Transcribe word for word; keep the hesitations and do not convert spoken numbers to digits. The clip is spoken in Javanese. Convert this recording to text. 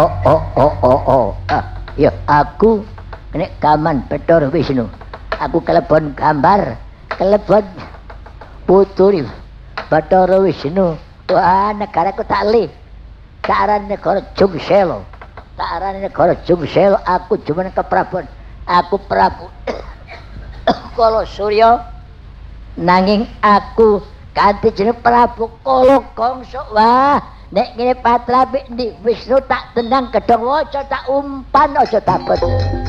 Oh oh oh oh oh. Ah, ya aku nek Kaman Bathara Wisnu. Aku kelebon gambar, kelebon puturi Bathara Wisnu. Wah, negaraku tak li. Carane negara Jungsela. Carane negara Jungsela aku jumen keprabon. Aku Prabu Kala Surya nanging aku kanthi jeneng Prabu Kala Gangsa. Wah, nek ngene patrapi ndi Wisnu tak tenang gedhong waca tak umpan aja takut.